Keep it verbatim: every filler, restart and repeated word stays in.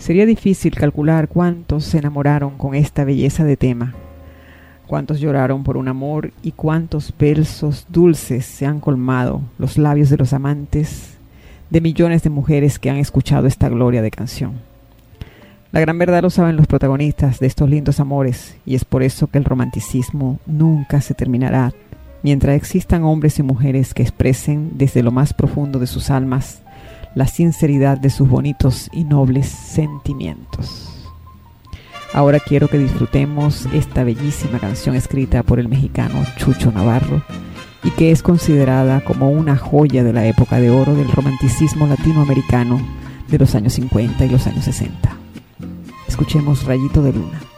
Sería difícil calcular cuántos se enamoraron con esta belleza de tema, cuántos lloraron por un amor y cuántos versos dulces se han colmado los labios de los amantes de millones de mujeres que han escuchado esta gloria de canción. La gran verdad lo saben los protagonistas de estos lindos amores, y es por eso que el romanticismo nunca se terminará mientras existan hombres y mujeres que expresen desde lo más profundo de sus almas la sinceridad de sus bonitos y nobles sentimientos. Ahora quiero que disfrutemos esta bellísima canción escrita por el mexicano Chucho Navarro y que es considerada como una joya de la época de oro del romanticismo latinoamericano de los años cincuenta y los años sesenta. Escuchemos Rayito de Luna.